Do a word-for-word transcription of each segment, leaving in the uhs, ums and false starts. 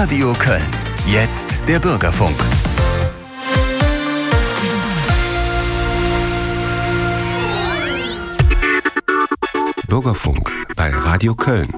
Radio Köln. Jetzt der Bürgerfunk. Bürgerfunk bei Radio Köln.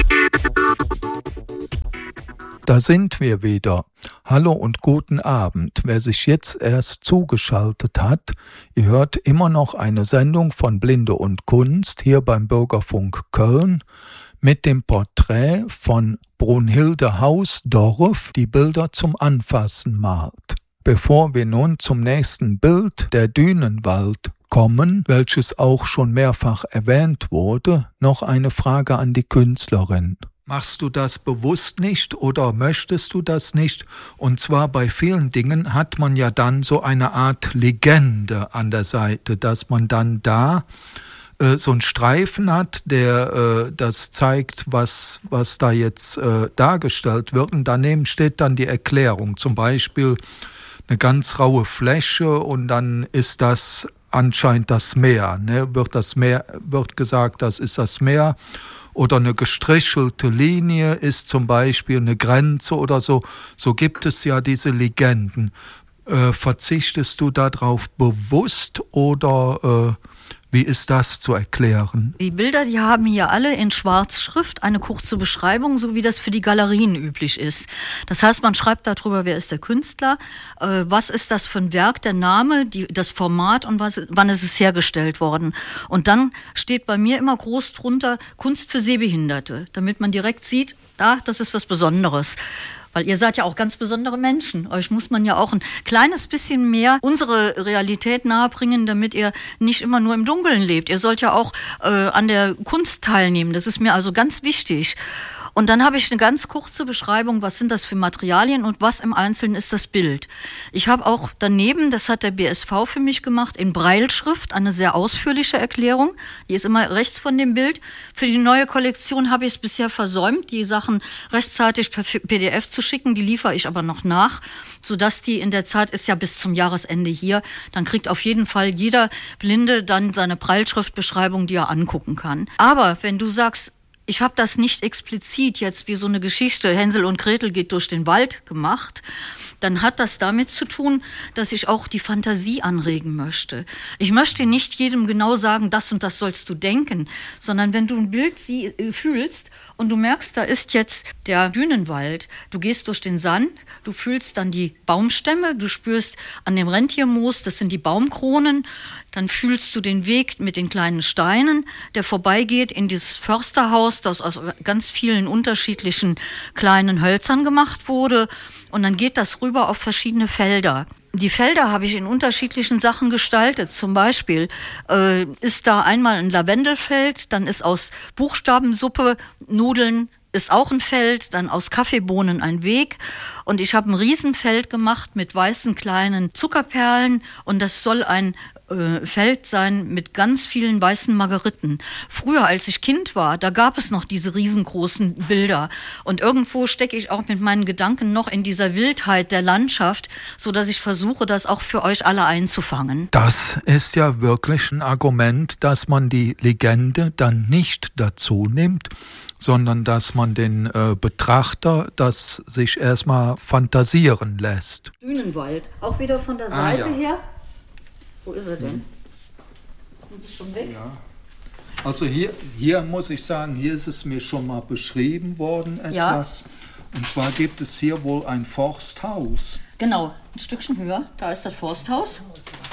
Da sind wir wieder. Hallo und guten Abend. Wer sich jetzt erst zugeschaltet hat, ihr hört immer noch eine Sendung von Blinde und Kunst hier beim Bürgerfunk Köln mit dem Porträt von Brunhilde Hausdorff, die Bilder zum Anfassen malt. Bevor wir nun zum nächsten Bild, der Dünenwald, kommen, welches auch schon mehrfach erwähnt wurde, noch eine Frage an die Künstlerin. Machst du das bewusst nicht oder möchtest du das nicht? Und zwar bei vielen Dingen hat man ja dann so eine Art Legende an der Seite, dass man dann da äh, so einen Streifen hat, der äh, das zeigt, was, was da jetzt äh, dargestellt wird. Und daneben steht dann die Erklärung, zum Beispiel eine ganz raue Fläche und dann ist das anscheinend das Meer. Ne? Wird das Meer, wird gesagt, das ist das Meer. Oder eine gestrichelte Linie ist zum Beispiel eine Grenze oder so. So gibt es ja diese Legenden. Äh, verzichtest du darauf bewusst oder äh, wie ist das zu erklären? Die Bilder, die haben hier alle in Schwarzschrift eine kurze Beschreibung, so wie das für die Galerien üblich ist. Das heißt, man schreibt darüber, wer ist der Künstler, äh, was ist das für ein Werk, der Name, die, das Format und was, wann ist es hergestellt worden. Und dann steht bei mir immer groß drunter Kunst für Sehbehinderte, damit man direkt sieht, ah, das ist was Besonderes. Weil ihr seid ja auch ganz besondere Menschen. Euch muss man ja auch ein kleines bisschen mehr unsere Realität nahebringen, damit ihr nicht immer nur im Dunkeln lebt. Ihr sollt ja auch äh, an der Kunst teilnehmen. Das ist mir also ganz wichtig. Und dann habe ich eine ganz kurze Beschreibung, was sind das für Materialien und was im Einzelnen ist das Bild. Ich habe auch daneben, das hat der B S V für mich gemacht, in Brailleschrift eine sehr ausführliche Erklärung. Die ist immer rechts von dem Bild. Für die neue Kollektion habe ich es bisher versäumt, die Sachen rechtzeitig per P D F zu schicken. Die liefere ich aber noch nach, sodass die in der Zeit, ist ja bis zum Jahresende hier, dann kriegt auf jeden Fall jeder Blinde dann seine Brailleschriftbeschreibung, die er angucken kann. Aber wenn du sagst, ich habe das nicht explizit jetzt wie so eine Geschichte, Hänsel und Gretel geht durch den Wald gemacht, dann hat das damit zu tun, dass ich auch die Fantasie anregen möchte. Ich möchte nicht jedem genau sagen, das und das sollst du denken, sondern wenn du ein Bild sie, äh, fühlst und du merkst, da ist jetzt der Dünenwald, du gehst durch den Sand, du fühlst dann die Baumstämme, du spürst an dem Rentiermoos, das sind die Baumkronen, dann fühlst du den Weg mit den kleinen Steinen, der vorbeigeht in dieses Försterhaus, das aus ganz vielen unterschiedlichen kleinen Hölzern gemacht wurde. Und dann geht das rüber auf verschiedene Felder. Die Felder habe ich in unterschiedlichen Sachen gestaltet. Zum Beispiel äh, ist da einmal ein Lavendelfeld, dann ist aus Buchstabensuppe Nudeln ist auch ein Feld, dann aus Kaffeebohnen ein Weg und ich habe ein Riesenfeld gemacht mit weißen kleinen Zuckerperlen und das soll ein äh, Feld sein mit ganz vielen weißen Margeriten. Früher, als ich Kind war, da gab es noch diese riesengroßen Bilder und irgendwo stecke ich auch mit meinen Gedanken noch in dieser Wildheit der Landschaft, sodass ich versuche, das auch für euch alle einzufangen. Das ist ja wirklich ein Argument, dass man die Legende dann nicht dazu nimmt, sondern dass man den äh, Betrachter das sich erstmal fantasieren lässt. Dünenwald, auch wieder von der Seite ah, ja. her. Wo ist er denn? Hm. Sind Sie schon weg? Ja. Also hier, hier muss ich sagen, hier ist es mir schon mal beschrieben worden etwas. Ja. Und zwar gibt es hier wohl ein Forsthaus. Genau, ein Stückchen höher, da ist das Forsthaus.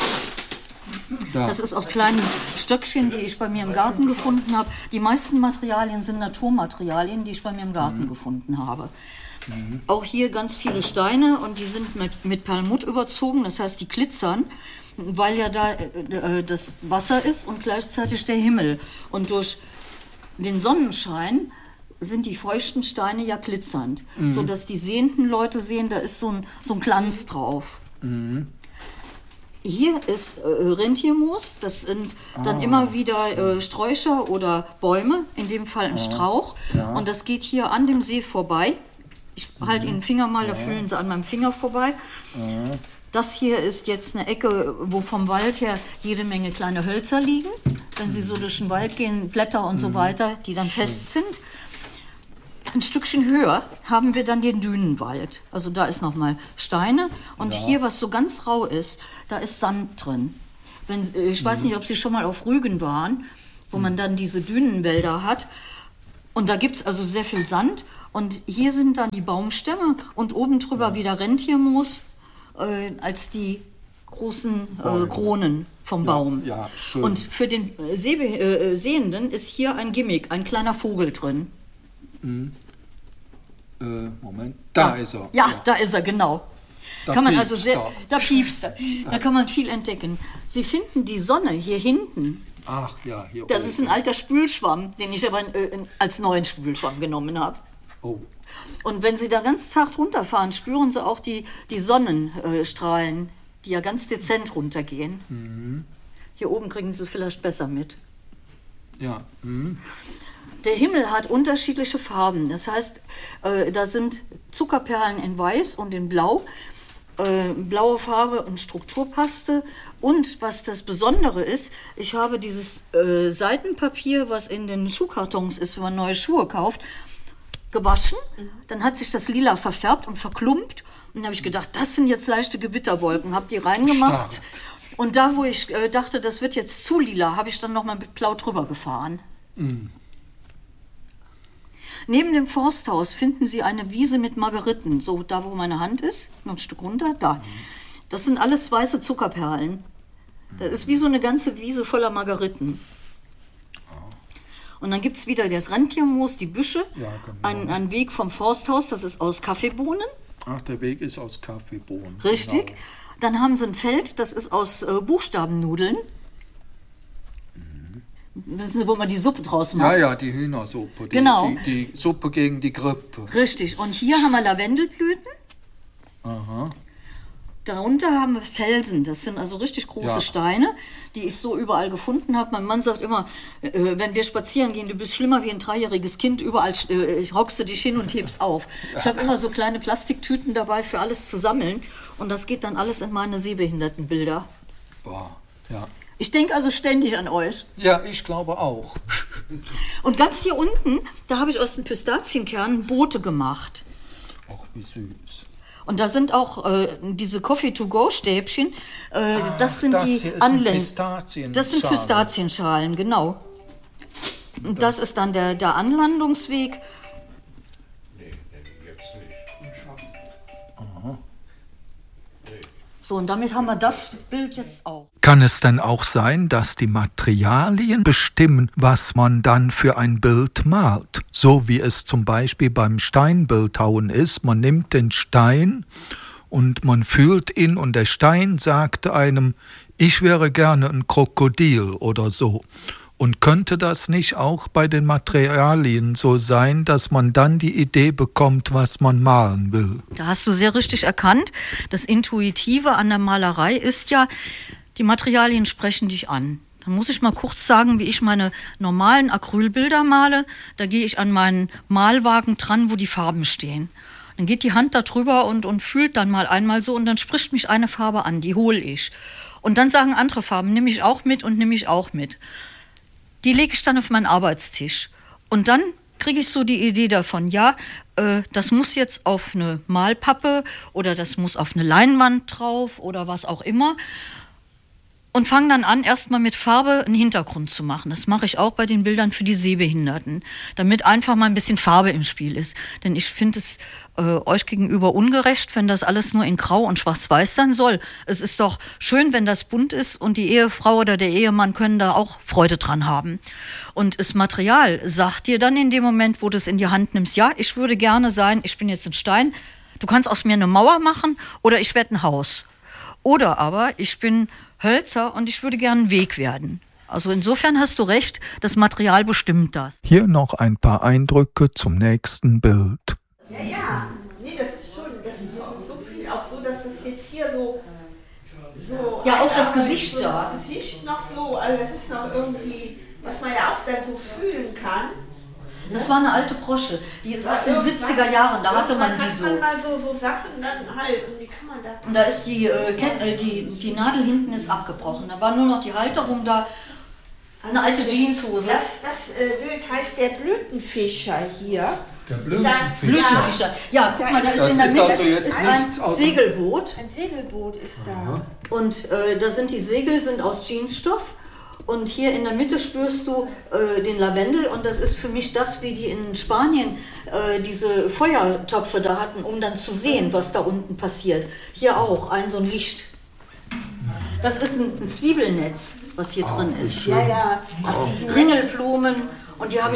Da. Das ist aus kleinen Stöckchen, die ich bei mir im Garten gefunden habe. Die meisten Materialien sind Naturmaterialien, die ich bei mir im Garten mhm. gefunden habe. Mhm. Auch hier ganz viele Steine und die sind mit, mit Perlmutt überzogen, das heißt, die glitzern, weil ja da äh, das Wasser ist und gleichzeitig der Himmel. Und durch den Sonnenschein sind die feuchten Steine ja glitzernd, mhm. sodass die sehenden Leute sehen, da ist so ein, so ein Glanz drauf. Mhm. Hier ist äh, Rentiermoos, das sind dann ah, immer wieder äh, Sträucher oder Bäume, in dem Fall ein ah, Strauch. Ja. Und das geht hier an dem See vorbei. Ich mhm. halte Ihnen den Finger mal, ja. da fühlen Sie an meinem Finger vorbei. Ja. Das hier ist jetzt eine Ecke, wo vom Wald her jede Menge kleine Hölzer liegen. Wenn Sie so durch den Wald gehen, Blätter und mhm. so weiter, die dann fest sind. Ein Stückchen höher haben wir dann den Dünenwald. Also da ist nochmal Steine und ja. Hier, was so ganz rau ist, da ist Sand drin. Wenn, ich weiß nicht, ob Sie schon mal auf Rügen waren, wo man dann diese Dünenwälder hat. Und da gibt es also sehr viel Sand. Und hier sind dann die Baumstämme und oben drüber ja. wieder Rentiermoos äh, als die großen äh, Kronen vom ja, Baum. Ja, schön. Und für den Seh- äh, Sehenden ist hier ein Gimmick, ein kleiner Vogel drin. Mhm. Äh, Moment, da ja. ist er. Ja, ja, da ist er, genau. Da kann man also sehr, da. da piepst er. Da kann man viel entdecken. Sie finden die Sonne hier hinten. Ach ja, hier Das oben. ist ein alter Spülschwamm, den ich aber äh, als neuen Spülschwamm genommen habe. Oh. Und wenn Sie da ganz zart runterfahren, spüren Sie auch die, die Sonnenstrahlen, die ja ganz dezent runtergehen. Mhm. Hier oben kriegen Sie es vielleicht besser mit. Ja. Mhm. Der Himmel hat unterschiedliche Farben. Das heißt, äh, da sind Zuckerperlen in Weiß und in Blau, äh, blaue Farbe und Strukturpaste. Und was das Besondere ist, ich habe dieses äh, Seitenpapier, was in den Schuhkartons ist, wenn man neue Schuhe kauft, gewaschen. Dann hat sich das lila verfärbt und verklumpt. Und dann habe ich gedacht, das sind jetzt leichte Gewitterwolken. Habe die reingemacht. Stark. Und da, wo ich äh, dachte, das wird jetzt zu lila, habe ich dann nochmal mit Blau drüber gefahren. Mhm. Neben dem Forsthaus finden Sie eine Wiese mit Margeriten, so da, wo meine Hand ist, noch ein Stück runter, da. Das sind alles weiße Zuckerperlen. Das ist wie so eine ganze Wiese voller Margeriten. Und dann gibt es wieder das Rentiermoos, die Büsche, ja, genau. ein, ein Weg vom Forsthaus, das ist aus Kaffeebohnen. Ach, der Weg ist aus Kaffeebohnen. Richtig. Genau. Dann haben Sie ein Feld, das ist aus äh, Buchstabennudeln. Wissen Sie, wo man die Suppe draus macht? Ja, ja, die Hühnersuppe. Die, genau. Die, die Suppe gegen die Grippe. Richtig. Und hier haben wir Lavendelblüten. Aha. Darunter haben wir Felsen. Das sind also richtig große ja. Steine, die ich so überall gefunden habe. Mein Mann sagt immer, äh, wenn wir spazieren gehen, du bist schlimmer wie ein dreijähriges Kind. Überall äh, hockst du dich hin und hebst auf. Ich habe immer so kleine Plastiktüten dabei, für alles zu sammeln. Und das geht dann alles in meine Sehbehindertenbilder. Boah, ja. Ich denke also ständig an euch. Ja, ich glaube auch. Und ganz hier unten, da habe ich aus den Pistazienkernen Boote gemacht. Ach, wie süß. Und da sind auch äh, diese Coffee-to-go-Stäbchen. Äh, ah, das sind das die Anlandungsschalen. Das sind Pistazienschalen, genau. Und das ist dann der, der Anlandungsweg. So, und damit haben wir das Bild jetzt auch. Kann es denn auch sein, dass die Materialien bestimmen, was man dann für ein Bild malt? So wie es zum Beispiel beim Steinbildhauen ist. Man nimmt den Stein und man fühlt ihn und der Stein sagt einem, ich wäre gerne ein Krokodil oder so. Und könnte das nicht auch bei den Materialien so sein, dass man dann die Idee bekommt, was man malen will? Da hast du sehr richtig erkannt. Das Intuitive an der Malerei ist ja, die Materialien sprechen dich an. Da muss ich mal kurz sagen, wie ich meine normalen Acrylbilder male. Da gehe ich an meinen Malwagen dran, wo die Farben stehen. Dann geht die Hand da drüber und, und fühlt dann mal einmal so und dann spricht mich eine Farbe an, die hole ich. Und dann sagen andere Farben, nehme ich auch mit und nehme ich auch mit. Die lege ich dann auf meinen Arbeitstisch. Und dann kriege ich so die Idee davon, ja, äh, das muss jetzt auf eine Malpappe oder das muss auf eine Leinwand drauf oder was auch immer. Und fange dann an, erstmal mit Farbe einen Hintergrund zu machen. Das mache ich auch bei den Bildern für die Sehbehinderten, damit einfach mal ein bisschen Farbe im Spiel ist. Denn ich finde es äh, euch gegenüber ungerecht, wenn das alles nur in Grau und Schwarz-Weiß sein soll. Es ist doch schön, wenn das bunt ist und die Ehefrau oder der Ehemann können da auch Freude dran haben. Und das Material sagt dir dann in dem Moment, wo du es in die Hand nimmst, ja, ich würde gerne sein, ich bin jetzt ein Stein, du kannst aus mir eine Mauer machen oder ich werde ein Haus. Oder aber ich bin Hölzer und ich würde gerne ein Weg werden. Also insofern hast du recht, das Material bestimmt das. Hier noch ein paar Eindrücke zum nächsten Bild. Ja, ja, nee, das ist schon, das ist so viel, auch so, dass das jetzt hier so, so ja, auch das Gesicht so da. Das Gesicht noch so, also das ist noch irgendwie, was man ja auch dann so fühlen kann. Das war eine alte Brosche, die ist aus den siebziger Jahren, da hatte man die so. Da hat man mal so, so Sachen dann halt, und die kann man da... Und da ist die, äh, Ket- äh, die, die Nadel hinten ist abgebrochen, da war nur noch die Halterung da, eine alte Jeanshose. Das, das äh, Bild heißt der Blütenfischer hier. Der Blütenfischer. Blütenfischer. Ja, guck mal, da ist Das in der ist Mitte also jetzt ist nichts ein aus dem- Segelboot. Ein Segelboot ist da. Und äh, da sind die Segel sind aus Jeansstoff. Und hier in der Mitte spürst du äh, den Lavendel. Und das ist für mich das, wie die in Spanien äh, diese Feuertöpfe da hatten, um dann zu sehen, was da unten passiert. Hier auch, ein so ein Licht. Das ist ein, ein Zwiebelnetz, was hier drin ist. Ja, ja. Ach, die Ringelblumen. Und die habe ich